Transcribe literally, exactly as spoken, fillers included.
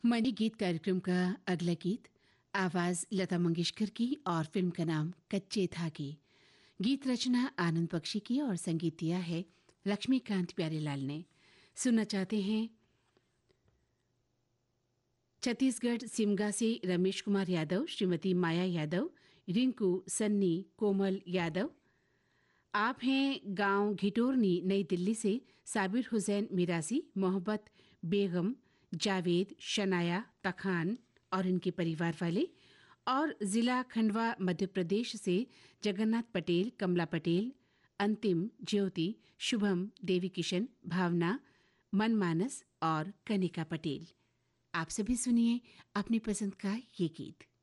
Money गीत कार्यक्रम का अगला गीत आवाज लता मंगेशकर की और फिल्म का नाम कच्चे धागे। गीत रचना आनंद बख्शी की और संगीत दिया है लक्ष्मीकांत प्यारेलाल ने। सुनना चाहते हैं छत्तीसगढ़ सिमगा से रमेश कुमार यादव, श्रीमती माया यादव, रिंकू, सन्नी, कोमल यादव। आप हैं गांव घिटोरनी नई दिल्ली से साबिर हुसैन मिरासी, मोहब्बत बेगम, जावेद, शनाया, तखान और इनके परिवार वाले। और जिला खंडवा मध्य प्रदेश से जगन्नाथ पटेल, कमला पटेल, अंतिम, ज्योति, शुभम, देवी किशन, भावना, मनमानस और कनिका पटेल। आप सभी सुनिए अपनी पसंद का ये गीत।